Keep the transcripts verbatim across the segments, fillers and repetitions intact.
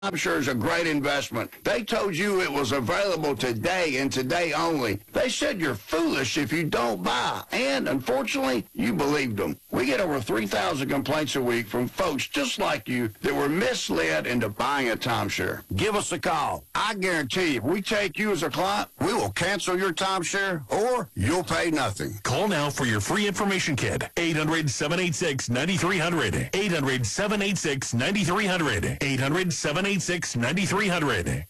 Timeshare is a great investment. They told you it was available today and today only. They said you're foolish if you don't buy. And, unfortunately, you believed them. We get over three thousand complaints a week from folks just like you that were misled into buying a timeshare. Give us a call. I guarantee if we take you as a client, we will cancel your timeshare or you'll pay nothing. Call now for your free information kit. eight hundred, seven eight six, nine three hundred. eight hundred, seven eight six, nine three hundred. eight hundred, seven eight six, nine three hundred.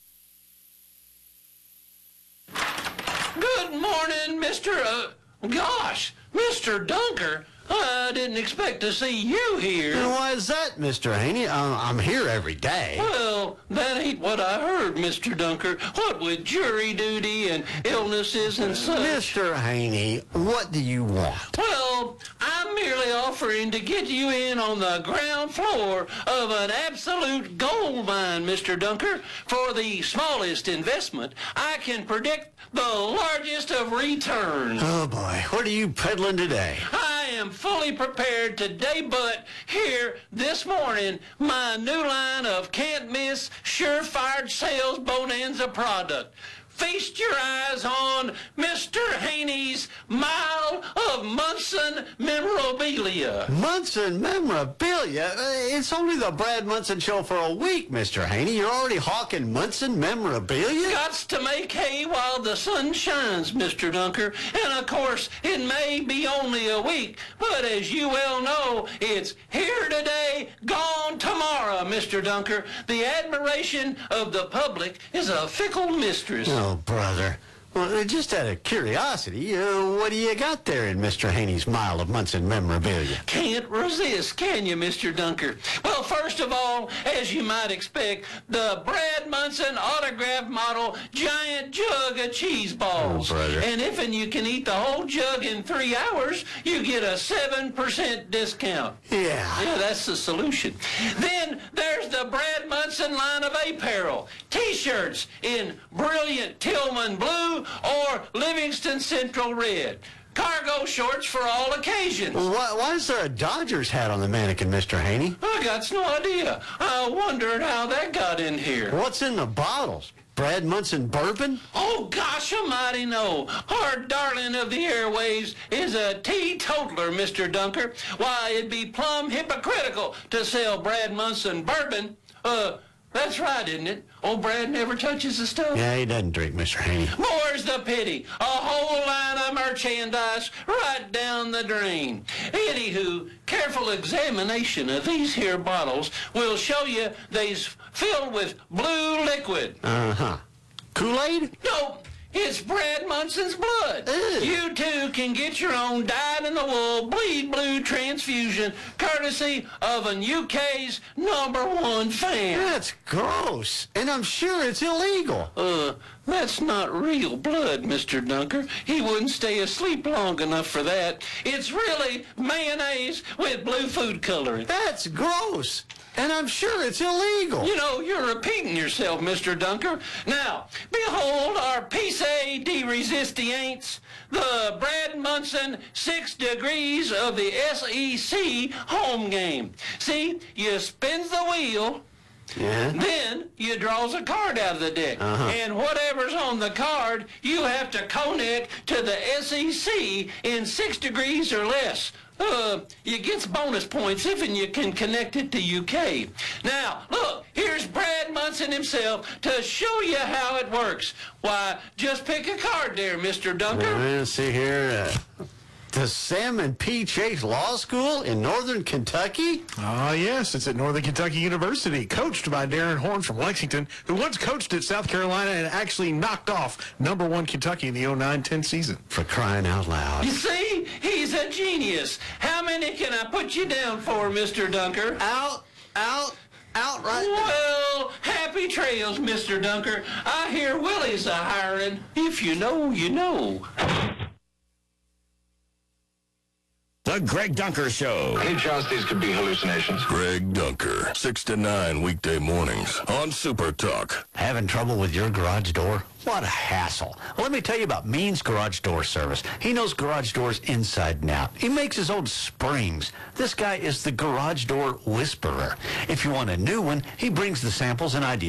Good morning, Mister Uh, gosh, Mister Dunker. I didn't expect to see you here. And why is that, Mister Haney? Uh, I'm here every day. Well, that ain't what I heard, Mister Dunker. What with jury duty and illnesses and such. Mister Haney, what do you want? Well, I'm merely offering to get you in on the ground floor of an absolute gold mine, Mister Dunker. For the smallest investment, I can predict the largest of returns. Oh, boy. What are you peddling today? I am fully prepared today, but here this morning, my new line of can't-miss, surefire sales bonanza product. Feast your eyes on Mister Haney's Mile of Munson Memorabilia. Munson Memorabilia? Uh, It's only the Brad Munson Show for a week, Mister Haney. You're already hawking Munson Memorabilia? Gots to make hay while the sun shines, Mister Dunker. And of course, it may be only a week, but as you well know, it's here today, gone tomorrow, Mister Dunker. The admiration of the public is a fickle mistress. Oh, brother. Well, just out of curiosity, uh, what do you got there in Mister Haney's Mile of Munson Memorabilia? Can't resist, can you, Mister Dunker? Well, first of all, as you might expect, the Brad Munson autograph model giant jug of cheese balls. Oh, brother. And if and you can eat the whole jug in three hours, you get a seven percent discount. Yeah. Yeah, that's the solution. Then there's the Brad Munson line of apparel. T-shirts in brilliant Tillman blue or Livingston Central red. Cargo shorts for all occasions. Why, why is there a Dodgers hat on the mannequin, Mister Haney? I got no idea. I wondered how that got in here. What's in the bottles? Brad Munson bourbon? Oh, gosh almighty, no. Our darling of the airwaves is a teetotaler, Mister Dunker. Why, it'd be plumb hypocritical to sell Brad Munson bourbon. Uh, that's right, isn't it? Old Brad never touches the stuff. Yeah, he doesn't drink, Mister Haney. More's the pity. A whole line of merchandise right down the drain. Anywho, careful examination of these here bottles will show you they's filled with blue liquid. Uh-huh. Kool-Aid? Nope. It's Brad Munson's blood. Ew. You too can get your own dyed-in-the-wool bleed blue transfusion courtesy of an U K's number one fan. That's gross. And I'm sure it's illegal. Uh, that's not real blood, Mister Dunker. He wouldn't stay asleep long enough for that. It's really mayonnaise with blue food coloring. That's gross. And I'm sure it's illegal. You know, you're repeating yourself, Mister Dunker. Now, behold our Peace A de Resistiants, the Brad Munson Six Degrees of the S E C home game. See, you spins the wheel, Yeah. then you draws a card out of the deck. Uh-huh. And whatever's on the card, you have to connect to the S E C in six degrees or less. Uh, you gets bonus points if and you can connect it to U K. Now, look, here's Brad Munson himself to show you how it works. Why, just pick a card there, Mister Dunker. Let's see here. Uh, the Sam and P. Chase Law School in Northern Kentucky? Ah, yes, it's at Northern Kentucky University, coached by Darren Horn from Lexington, who once coached at South Carolina and actually knocked off number one Kentucky in the oh nine ten season. For crying out loud. You see, he's a genius. How many can I put you down for, Mister Dunker? Out, out, out right now. Well, happy trails, Mister Dunker. I hear Willie's a hiring. If you know, you know. The Greg Dunker Show. Any chance these could be hallucinations? Greg Dunker, six to nine weekday mornings on Super Talk. Having trouble with your garage door? What a hassle. Well, let me tell you about Means Garage Door Service. He knows garage doors inside and out. He makes his own springs. This guy is the garage door whisperer. If you want a new one, he brings the samples and ideas